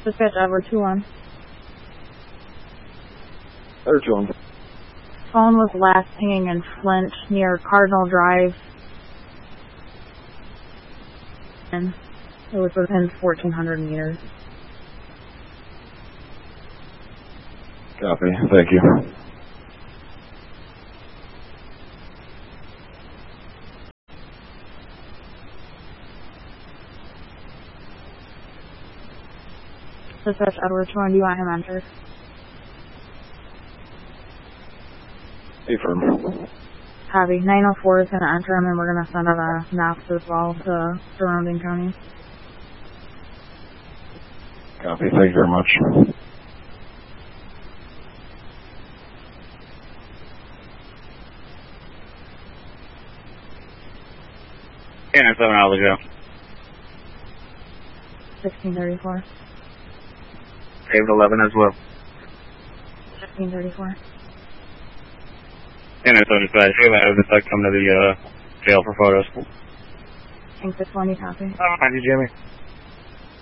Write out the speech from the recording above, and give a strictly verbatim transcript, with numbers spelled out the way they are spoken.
Dispatch Edward two one. Edward two one. Phone was last pinging in Flint near Cardinal Drive. And it was within fourteen hundred meters. Copy. Thank you. Dispatch Edward two one, do you want him entered? Affirm. Copy. nine oh four is going to enter him, and we're going to send out a maps as well to surrounding counties. Copy. Thank you very much. ten oh seven, I'll go. sixteen thirty-four. Saved eleven as well. sixteen thirty-four. ten oh seven, dispatch. We have the site come to the uh, jail for photos. Tank six one, you copy? Oh, thank you, Jimmy.